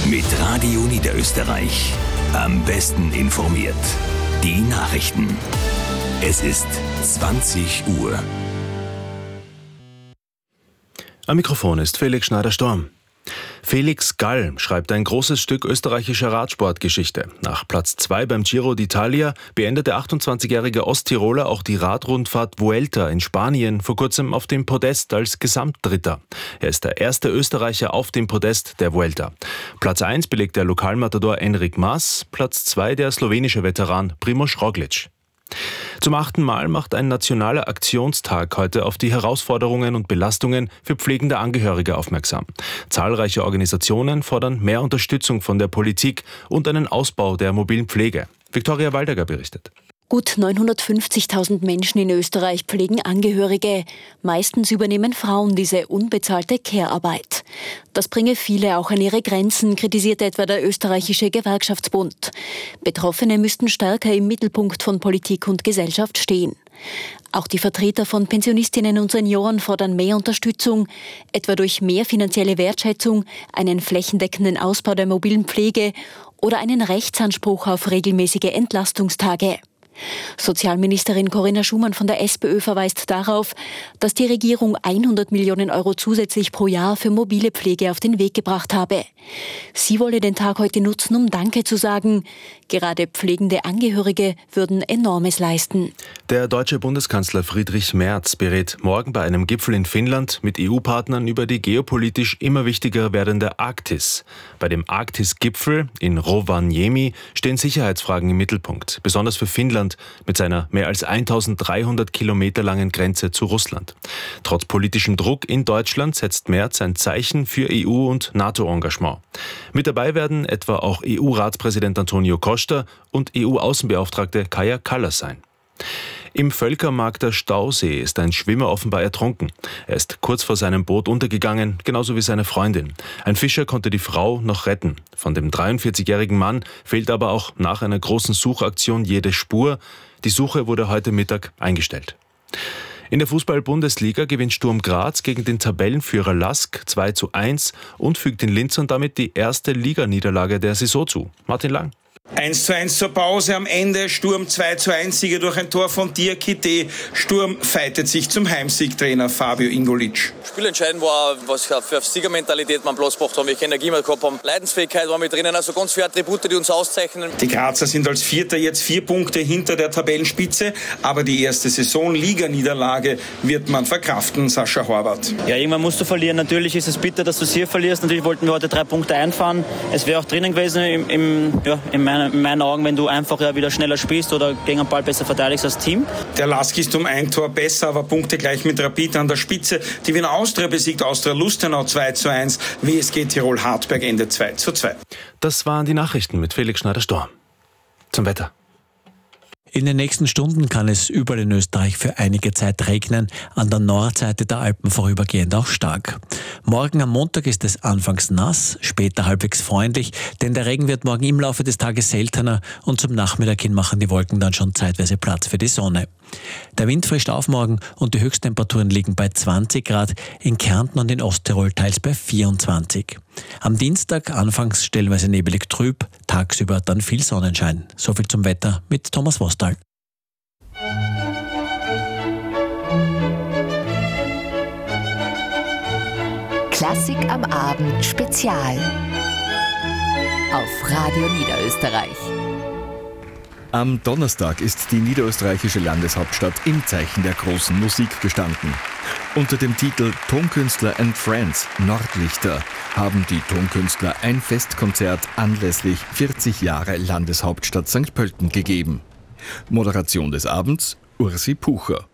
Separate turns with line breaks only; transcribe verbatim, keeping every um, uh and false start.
Mit Radio Niederösterreich. Am besten informiert. Die Nachrichten. Es ist zwanzig Uhr.
Am Mikrofon ist Felix Schneider-Storm. Felix Gall schreibt ein großes Stück österreichischer Radsportgeschichte. Nach Platz zwei beim Giro d'Italia beendet der achtundzwanzigjährige Osttiroler auch die Radrundfahrt Vuelta in Spanien vor kurzem auf dem Podest als Gesamtdritter. Er ist der erste Österreicher auf dem Podest der Vuelta. Platz eins belegt der Lokalmatador Enric Mas, Platz zwei der slowenische Veteran Primož Roglič. Zum achten Mal macht ein nationaler Aktionstag heute auf die Herausforderungen und Belastungen für pflegende Angehörige aufmerksam. Zahlreiche Organisationen fordern mehr Unterstützung von der Politik und einen Ausbau der mobilen Pflege. Viktoria Waldeger berichtet.
Gut neunhundertfünfzigtausend Menschen in Österreich pflegen Angehörige. Meistens übernehmen Frauen diese unbezahlte Care-Arbeit. Das bringe viele auch an ihre Grenzen, kritisiert etwa der österreichische Gewerkschaftsbund. Betroffene müssten stärker im Mittelpunkt von Politik und Gesellschaft stehen. Auch die Vertreter von Pensionistinnen und Senioren fordern mehr Unterstützung, etwa durch mehr finanzielle Wertschätzung, einen flächendeckenden Ausbau der mobilen Pflege oder einen Rechtsanspruch auf regelmäßige Entlastungstage. Sozialministerin Corinna Schumann von der SPÖ verweist darauf, dass die Regierung hundert Millionen Euro zusätzlich pro Jahr für mobile Pflege auf den Weg gebracht habe. Sie wolle den Tag heute nutzen, um Danke zu sagen. Gerade pflegende Angehörige würden Enormes leisten.
Der deutsche Bundeskanzler Friedrich Merz berät morgen bei einem Gipfel in Finnland mit E U-Partnern über die geopolitisch immer wichtiger werdende Arktis. Bei dem Arktis-Gipfel in Rovaniemi stehen Sicherheitsfragen im Mittelpunkt, besonders für Finnland mit seiner mehr als eintausenddreihundert Kilometer langen Grenze zu Russland. Trotz politischem Druck in Deutschland setzt Merz ein Zeichen für E U- und NATO-Engagement. Mit dabei werden etwa auch E U-Ratspräsident Antonio Costa und E U-Außenbeauftragte Kaja Kallas sein. Im Völkermarkter Stausee ist ein Schwimmer offenbar ertrunken. Er ist kurz vor seinem Boot untergegangen, genauso wie seine Freundin. Ein Fischer konnte die Frau noch retten. Von dem dreiundvierzigjährigen Mann fehlt aber auch nach einer großen Suchaktion jede Spur. Die Suche wurde heute Mittag eingestellt. In der Fußball-Bundesliga gewinnt Sturm Graz gegen den Tabellenführer Lask zwei zu eins und fügt den Linzern damit die erste Liganiederlage der Saison zu. Martin Lang.
eins zu eins zur Pause, am Ende Sturm zwei zu eins Sieger durch ein Tor von Diakite. Sturm fightet sich zum Heimsiegtrainer Fabio Ingolic.
Spielentscheidend war, was für Siegermentalität man Platz gebracht haben, welche Energie wir gehabt haben. Leidensfähigkeit war mit drinnen, also ganz viele Attribute, die uns auszeichnen.
Die Grazer sind als Vierter jetzt vier Punkte hinter der Tabellenspitze, aber die erste Saison-Liga-Niederlage wird man verkraften, Sascha Horvath.
Ja, irgendwann musst du verlieren. Natürlich ist es bitter, dass du es hier verlierst. Natürlich wollten wir heute drei Punkte einfahren. Es wäre auch drinnen gewesen im, im, ja, in meinem in meinen Augen, wenn du einfach ja wieder schneller spielst oder gegen den Ball besser verteidigst als Team.
Der Lask ist um ein Tor besser, aber Punkte gleich mit Rapid an der Spitze. Die Wiener Austria besiegt Austria Lustenau zwei zu eins. W S G Tirol Hartberg endet zwei zu zwei.
Das waren die Nachrichten mit Felix Schneider-Storm. Zum Wetter.
In den nächsten Stunden kann es überall in Österreich für einige Zeit regnen, an der Nordseite der Alpen vorübergehend auch stark. Morgen am Montag ist es anfangs nass, später halbwegs freundlich, denn der Regen wird morgen im Laufe des Tages seltener und zum Nachmittag hin machen die Wolken dann schon zeitweise Platz für die Sonne. Der Wind frischt auf morgen und die Höchsttemperaturen liegen bei zwanzig Grad, in Kärnten und in Osttirol teils bei vierundzwanzig. Am Dienstag anfangs stellenweise nebelig trüb, tagsüber dann viel Sonnenschein. Soviel zum Wetter mit Thomas Wostal.
Klassik am Abend Spezial auf Radio Niederösterreich.
Am Donnerstag ist die niederösterreichische Landeshauptstadt im Zeichen der großen Musik gestanden. Unter dem Titel Tonkünstler and Friends Nordlichter haben die Tonkünstler ein Festkonzert anlässlich vierzig Jahre Landeshauptstadt Sankt Pölten gegeben. Moderation des Abends Ursi Pucher.